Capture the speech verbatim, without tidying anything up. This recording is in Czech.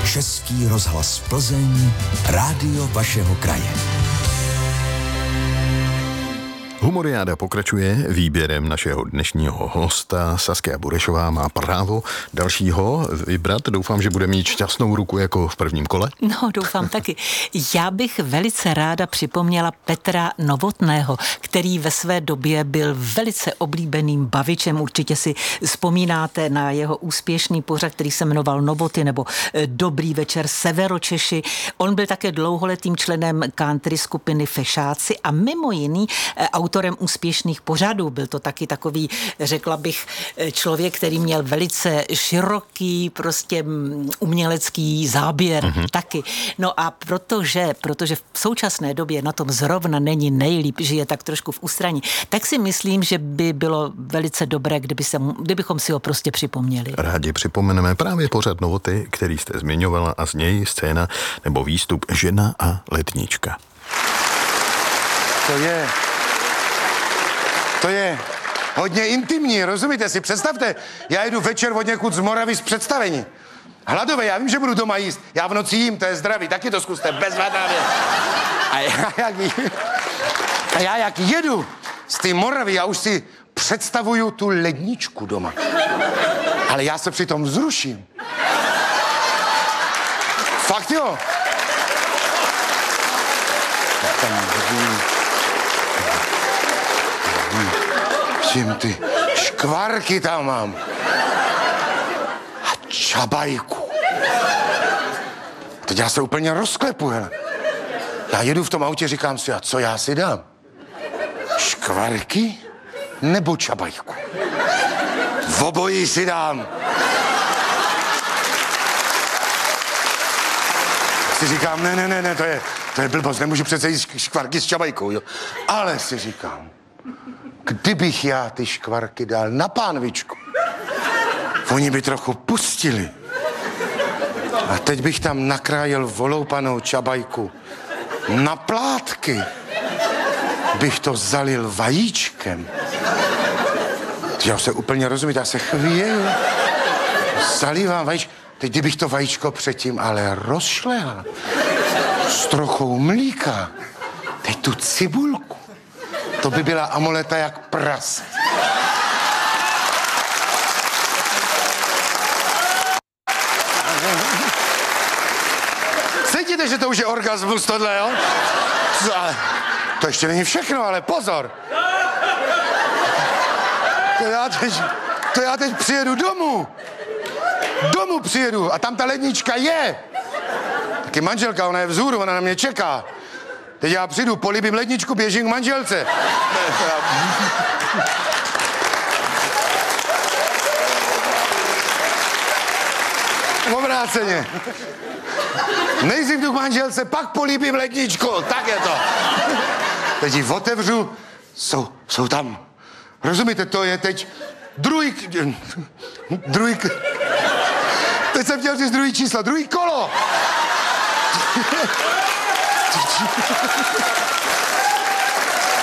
Český rozhlas Plzeň, rádio vašeho kraje. Humoriáda pokračuje výběrem našeho dnešního hosta. Saskia Burešová má právo dalšího vybrat. Doufám, že bude mít šťastnou ruku jako v prvním kole. No, doufám taky. Já bych velice ráda připomněla Petra Novotného, který ve své době byl velice oblíbeným bavičem. Určitě si vzpomínáte na jeho úspěšný pořad, který se jmenoval Novoty nebo Dobrý večer Severočeši. On byl také dlouholetým členem country skupiny Fešáci a mimo jiný autorem úspěšných pořadů. Byl to taky takový, řekla bych, člověk, který měl velice široký prostě umělecký záběr mm-hmm. taky. No a protože, protože v současné době na tom zrovna není nejlíp, že je tak trošku v ústraní, tak si myslím, že by bylo velice dobré, kdyby se, kdybychom si ho prostě připomněli. Rádi připomeneme právě pořad Novoty, který jste zmiňovala a z něj scéna nebo výstup Žena a lednička. To je... To je hodně intimní, rozumíte si? Představte, já jdu večer od někud z Moravy z představení. Hladové, já vím, že budu doma jíst. Já v noci jím, to je zdraví, taky to zkuste, bezvadná věc. A já jak, a já jak jedu z té Moravy, já už si představuju tu ledničku doma. Ale já se přitom vzruším. Fakt jo. Všim ty škvarky tam mám. A čabajku. Teď já se úplně rozklepu, hele. Já jedu v tom autě, říkám si, a co já si dám? Škvarky nebo čabajku? V obojí si dám. Si říkám, ne, ne, ne, ne, to je, to je blbost, nemůžu přece jít škvarky s čabajkou, jo. Ale si říkám, kdybych já ty škvarky dal na pánvičku, oni by trochu pustili. A teď bych tam nakrájel voloupanou čabajku na plátky. Bych to zalil vajíčkem. Já se úplně rozumím, já se chvěju. Zalívám vajíčko. Teď kdybych to vajíčko předtím ale rozšlehl s trochou mlíka. Teď tu cibulku. To by byla amoleta jak pras. Cítíte, že to už je orgasmus tohle, jo? Ale to ještě není všechno, ale pozor. To já teď, to já teď přijedu domů. Domů přijedu a tam ta lednička je. Taky manželka, ona je vzhůru, ona na mě čeká. Teď já přijdu, políbím ledničku, běžím k manželce. Obráceně. Nejdřív jdu k manželce, pak políbím ledničku. Tak je to. Teď ji otevřu, jsou, jsou tam. Rozumíte, to je teď druhý... Druhý... Teď jsem chtěl říct druhý číslo, druhý kolo.